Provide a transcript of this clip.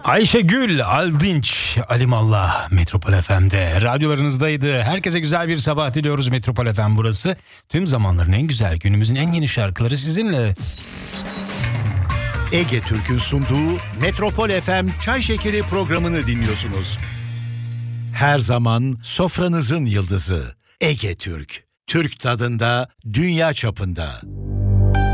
Ayşegül Aldinç Alimallah Metropol FM'de radyolarınızdaydı. Herkese güzel bir sabah diliyoruz. Metropol FM burası. Tüm zamanların en güzel, günümüzün en yeni şarkıları sizinle. Ege Türk'ün sunduğu Metropol FM Çay Şekeri programını dinliyorsunuz. Her zaman sofranızın yıldızı Ege Türk. Türk tadında, dünya çapında.